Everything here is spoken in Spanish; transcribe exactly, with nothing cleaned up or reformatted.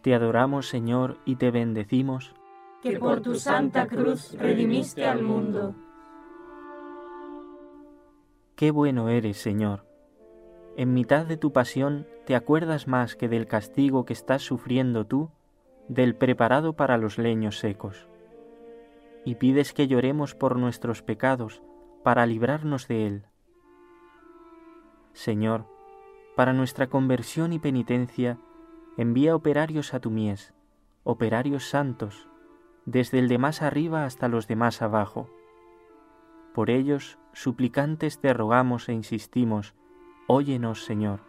Te adoramos, Señor, y te bendecimos, que por tu santa cruz redimiste al mundo. Qué bueno eres, Señor. En mitad de tu pasión te acuerdas más que del castigo que estás sufriendo tú, del preparado para los leños secos. Y pides que lloremos por nuestros pecados para librarnos de él. Señor, para nuestra conversión y penitencia, envía operarios a tu mies, operarios santos, desde el de más arriba hasta los de más abajo. Por ellos, suplicantes te rogamos e insistimos, óyenos, Señor.